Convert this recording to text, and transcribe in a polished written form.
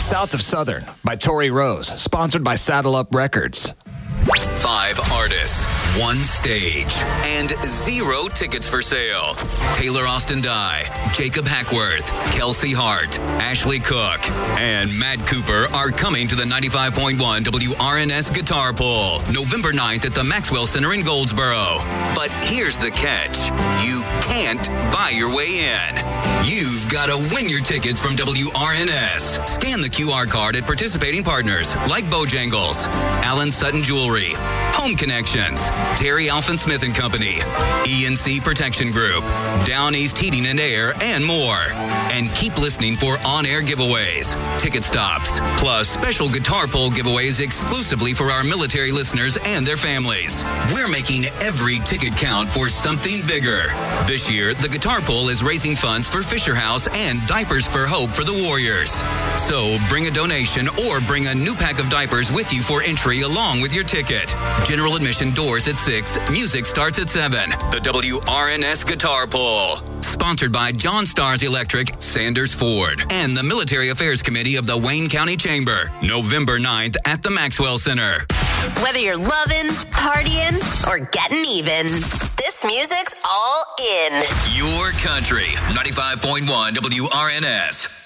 South of Southern by Tori Rose, sponsored by Saddle Up Records. 5 artists, 1 stage, and 0 tickets for sale. Taylor Austin Dye, Jacob Hackworth, Kelsey Hart, Ashley Cook, and Matt Cooper are coming to the 95.1 WRNS Guitar Pull, November 9th at the Maxwell Center in Goldsboro. But here's the catch. You can't buy your way in. You've got to win your tickets from WRNS. Scan the QR card at participating partners like Bojangles, Allen Sutton Jewelry, Home Connections, Terry Alphen Smith & Company, ENC Protection Group, Down East Heating and Air, and more. And keep listening for on-air giveaways, ticket stops, plus special Guitar Pull giveaways exclusively for our military listeners and their families. We're making every ticket count for something bigger. This year, the Guitar Pull is raising funds for Fisher House and Diapers for Hope for the Warriors. So bring a donation or bring a new pack of diapers with you for entry along with your ticket. General admission doors at 6. Music starts at 7. The WRNS Guitar Pull. Sponsored by John Stars Electric, Sanders Ford, and the Military Affairs Committee of the Wayne County Chamber. November 9th at the Maxwell Center. Whether you're loving, partying, or getting even, this music's all in. Your country, 95.1 WRNS.